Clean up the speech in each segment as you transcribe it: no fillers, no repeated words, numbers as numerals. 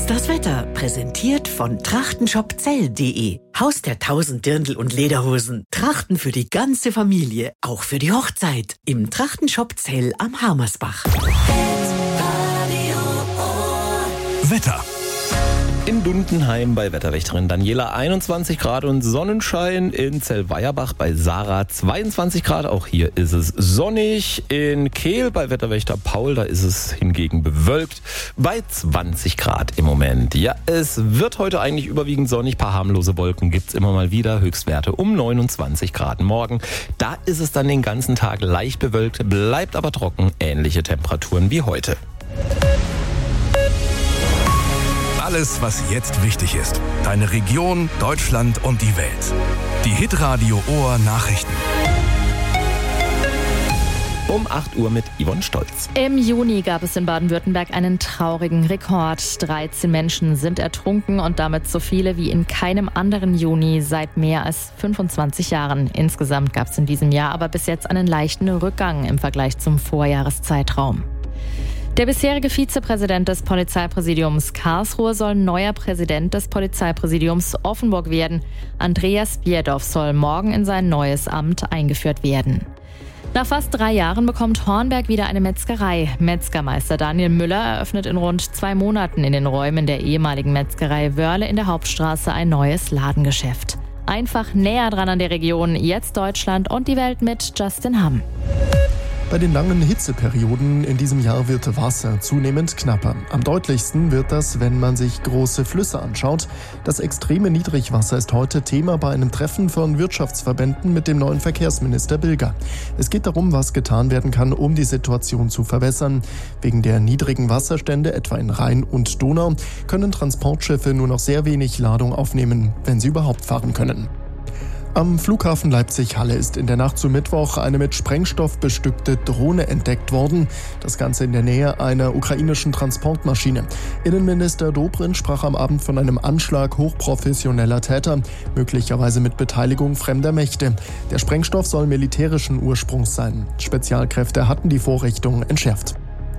ist das Wetter, präsentiert von trachtenshopzell.de. Haus der 1000 Dirndl und Lederhosen. Trachten für die ganze Familie, auch für die Hochzeit. Im Trachtenshop Zell am Harmersbach. Wetter. In Dundenheim bei Wetterwächterin Daniela 21 Grad und Sonnenschein. In Zellweierbach bei Sarah 22 Grad. Auch hier ist es sonnig. In Kehl bei Wetterwächter Paul, da ist es hingegen bewölkt. Bei 20 Grad im Moment. Ja, es wird heute eigentlich überwiegend sonnig. Paar harmlose Wolken gibt's immer mal wieder. Höchstwerte um 29 Grad morgen. Da ist es dann den ganzen Tag leicht bewölkt, bleibt aber trocken. Ähnliche Temperaturen wie heute. Alles, was jetzt wichtig ist. Deine Region, Deutschland und die Welt. Die Hitradio Ohr Nachrichten. Um 8 Uhr mit Yvonne Stolz. Im Juni gab es in Baden-Württemberg einen traurigen Rekord. 13 Menschen sind ertrunken und damit so viele wie in keinem anderen Juni seit mehr als 25 Jahren. Insgesamt gab es in diesem Jahr aber bis jetzt einen leichten Rückgang im Vergleich zum Vorjahreszeitraum. Der bisherige Vizepräsident des Polizeipräsidiums Karlsruhe soll neuer Präsident des Polizeipräsidiums Offenburg werden. Andreas Bierdoff soll morgen in sein neues Amt eingeführt werden. Nach fast 3 Jahren bekommt Hornberg wieder eine Metzgerei. Metzgermeister Daniel Müller eröffnet in rund 2 Monaten in den Räumen der ehemaligen Metzgerei Wörle in der Hauptstraße ein neues Ladengeschäft. Einfach näher dran an der Region, jetzt Deutschland und die Welt mit Justin Hamm. Bei den langen Hitzeperioden in diesem Jahr wird Wasser zunehmend knapper. Am deutlichsten wird das, wenn man sich große Flüsse anschaut. Das extreme Niedrigwasser ist heute Thema bei einem Treffen von Wirtschaftsverbänden mit dem neuen Verkehrsminister Bilger. Es geht darum, was getan werden kann, um die Situation zu verbessern. Wegen der niedrigen Wasserstände, etwa in Rhein und Donau, können Transportschiffe nur noch sehr wenig Ladung aufnehmen, wenn sie überhaupt fahren können. Am Flughafen Leipzig-Halle ist in der Nacht zu Mittwoch eine mit Sprengstoff bestückte Drohne entdeckt worden. Das Ganze in der Nähe einer ukrainischen Transportmaschine. Innenminister Dobrindt sprach am Abend von einem Anschlag hochprofessioneller Täter, möglicherweise mit Beteiligung fremder Mächte. Der Sprengstoff soll militärischen Ursprungs sein. Spezialkräfte hatten die Vorrichtung entschärft.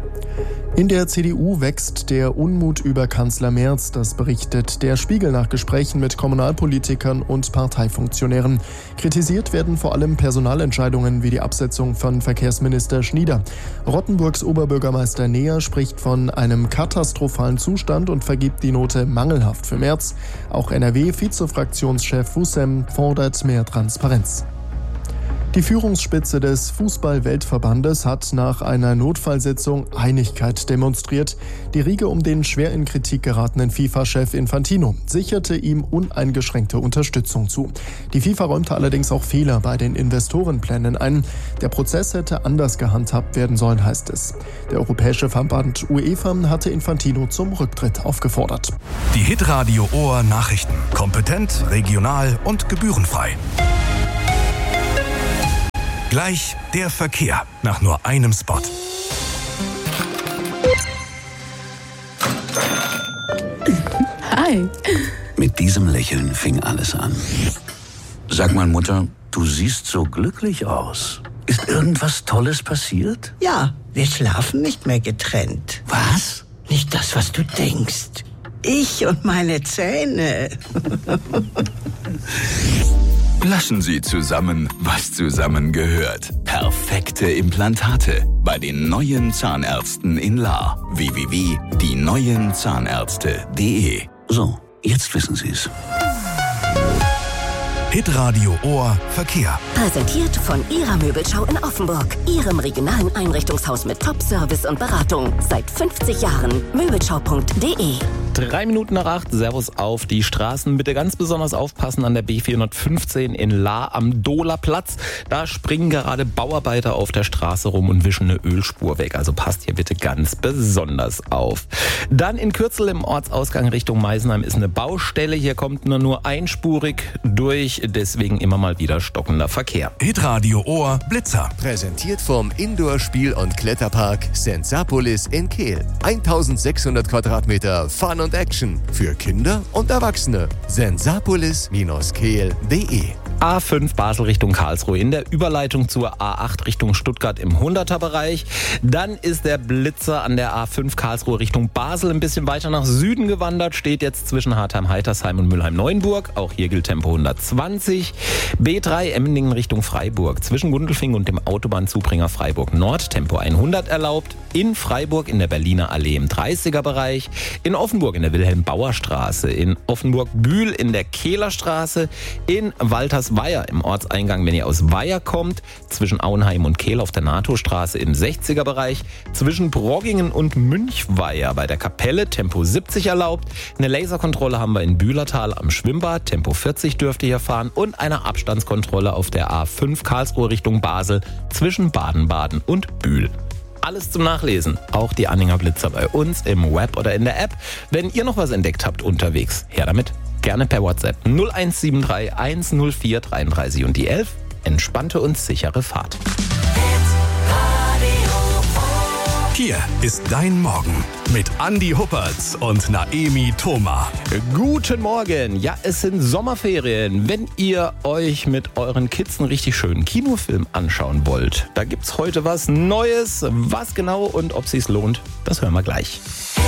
In der CDU wächst der Unmut über Kanzler Merz, das berichtet der Spiegel nach Gesprächen mit Kommunalpolitikern und Parteifunktionären. Kritisiert werden vor allem Personalentscheidungen wie die Absetzung von Verkehrsminister Schnieder. Rottenburgs Oberbürgermeister Neher spricht von einem katastrophalen Zustand und vergibt die Note mangelhaft für Merz. Auch NRW-Vizefraktionschef Fussem fordert mehr Transparenz. Die Führungsspitze des Fußball-Weltverbandes hat nach einer Notfallsitzung Einigkeit demonstriert. Die Riege um den schwer in Kritik geratenen FIFA-Chef Infantino sicherte ihm uneingeschränkte Unterstützung zu. Die FIFA räumte allerdings auch Fehler bei den Investorenplänen ein. Der Prozess hätte anders gehandhabt werden sollen, heißt es. Der Europäische Verband UEFA hatte Infantino zum Rücktritt aufgefordert. Die Hitradio Ohr Nachrichten. Kompetent, regional und gebührenfrei. Gleich der Verkehr nach nur einem Spot. Hi. Mit diesem Lächeln fing alles an. Sag mal, Mutter, du siehst so glücklich aus. Ist irgendwas Tolles passiert? Ja, wir schlafen nicht mehr getrennt. Was? Nicht das, was du denkst. Ich und meine Zähne. Lassen Sie zusammen, was zusammengehört. Perfekte Implantate bei den neuen Zahnärzten in Lahr. www.dieneuenzahnärzte.de. So, jetzt wissen Sie es. Hitradio Ohr Verkehr. Präsentiert von Ihrer Möbelschau in Offenburg. Ihrem regionalen Einrichtungshaus mit Top-Service und Beratung. Seit 50 Jahren. Möbelschau.de. 3 Minuten nach 8, Servus auf die Straßen. Bitte ganz besonders aufpassen an der B415 in Lahr am Dohlerplatz. Da springen gerade Bauarbeiter auf der Straße rum und wischen eine Ölspur weg. Also passt hier bitte ganz besonders auf. Dann in Kürzel im Ortsausgang Richtung Meisenheim ist eine Baustelle. Hier kommt nur einspurig durch, deswegen immer mal wieder stockender Verkehr. Hitradio Ohr Blitzer. Präsentiert vom Indoor-Spiel- und Kletterpark Sensapolis in Kehl. 1600 Quadratmeter Fun und Action für Kinder und Erwachsene. Sensapolis-kehl.de. A5 Basel Richtung Karlsruhe in der Überleitung zur A8 Richtung Stuttgart im 100er-Bereich. Dann ist der Blitzer an der A5 Karlsruhe Richtung Basel ein bisschen weiter nach Süden gewandert, steht jetzt zwischen Hartheim-Heitersheim und Mülheim-Neuenburg. Auch hier gilt Tempo 120. B3 Emmendingen Richtung Freiburg. Zwischen Gundelfing und dem Autobahnzubringer Freiburg Nord Tempo 100 erlaubt. In Freiburg in der Berliner Allee im 30er-Bereich. In Offenburg in der Wilhelm-Bauer-Straße. In Offenburg-Bühl in der Kehlerstraße. In Waltersweier im Ortseingang, wenn ihr aus Weiher kommt. Zwischen Auenheim und Kehl auf der NATO-Straße im 60er-Bereich. Zwischen Broggingen und Münchweier bei der Kapelle Tempo 70 erlaubt. Eine Laserkontrolle haben wir in Bühlertal am Schwimmbad. Tempo 40 dürft ihr hier fahren. Und eine Abstandskontrolle auf der A5 Karlsruhe Richtung Basel zwischen Baden-Baden und Bühl. Alles zum Nachlesen, auch die Anhänger Blitzer bei uns im Web oder in der App. Wenn ihr noch was entdeckt habt unterwegs, her damit. Gerne per WhatsApp 0173 104 33 und die 11. Entspannte und sichere Fahrt. Hier ist dein Morgen mit Andi Huppertz und Naemi Thoma. Guten Morgen. Ja, es sind Sommerferien. Wenn ihr euch mit euren Kids einen richtig schönen Kinofilm anschauen wollt, da gibt's heute was Neues. Was genau und ob sich's lohnt, das hören wir gleich.